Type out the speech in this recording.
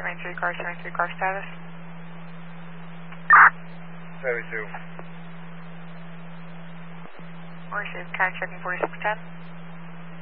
73 car status. 72. Received, kind checking 4610.